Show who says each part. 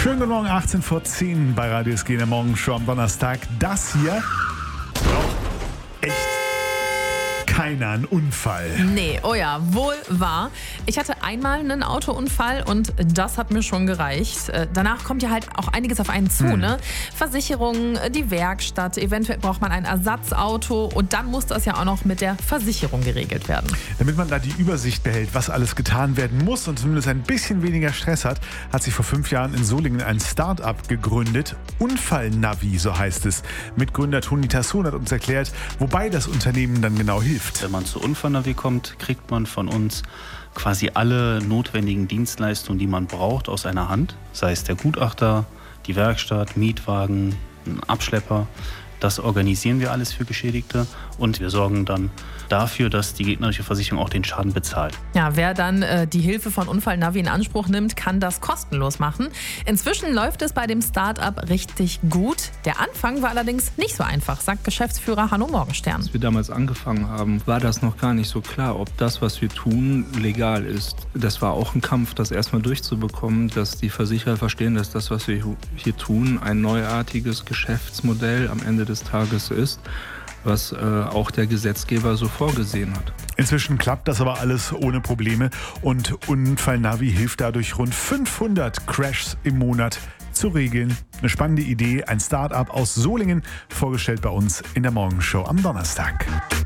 Speaker 1: Schönen guten Morgen, 18 vor 10 bei Radio SG in der Morgenshow am Donnerstag. Das hier braucht echt keiner einen Unfall.
Speaker 2: Nee, oh ja, wohl wahr. Ich hatte einmal einen Autounfall und das hat mir schon gereicht. Danach kommt ja halt auch einiges auf einen zu, ne? Versicherungen, die Werkstatt, eventuell braucht man ein Ersatzauto und dann muss das ja auch noch mit der Versicherung geregelt werden.
Speaker 1: Damit man da die Übersicht behält, was alles getan werden muss und zumindest ein bisschen weniger Stress hat, hat sich vor 5 Jahren in Solingen ein Start-up gegründet. Unfallnavi, so heißt es. Mitgründer Toni Tasson hat uns erklärt, wobei das Unternehmen dann genau hilft.
Speaker 3: Wenn man zu Unfallnavi kommt, kriegt man von uns quasi alle notwendigen Dienstleistungen, die man braucht, aus einer Hand. Sei es der Gutachter, die Werkstatt, Mietwagen, ein Abschlepper. Das organisieren wir alles für Geschädigte und wir sorgen dann dafür, dass die gegnerische Versicherung auch den Schaden bezahlt.
Speaker 2: Ja, wer dann die Hilfe von Unfallnavi in Anspruch nimmt, kann das kostenlos machen. Inzwischen läuft es bei dem Start-up richtig gut. Der Anfang war allerdings nicht so einfach, sagt Geschäftsführer Hanno Morgenstern.
Speaker 4: Als wir damals angefangen haben, war das noch gar nicht so klar, ob das, was wir tun, legal ist. Das war auch ein Kampf, das erstmal durchzubekommen, dass die Versicherer verstehen, dass das, was wir hier tun, ein neuartiges Geschäftsmodell am Ende des Tages ist, was auch der Gesetzgeber so vorgesehen hat.
Speaker 1: Inzwischen klappt das aber alles ohne Probleme und Unfallnavi hilft dadurch rund 500 Crashs im Monat zu regeln. Eine spannende Idee, ein Start-up aus Solingen, vorgestellt bei uns in der Morgenshow am Donnerstag.